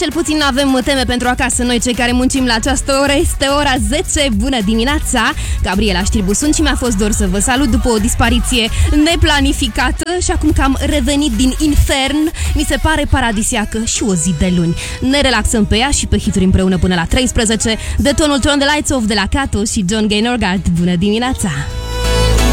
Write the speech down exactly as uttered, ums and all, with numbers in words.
cel puțin avem teme pentru acasă. Noi cei care muncim la această oră este ora zece. Bună dimineața! Gabriela Știrbu sunt și mi-a fost dor să vă salut după o dispariție neplanificată și acum că am revenit din infern, mi se pare paradisiacă și o zi de luni. Ne relaxăm pe ea și pe hituri împreună până la treisprezece. De tonul Turn the Lights Off de la Kato și John Gay Norgard. Bună dimineața!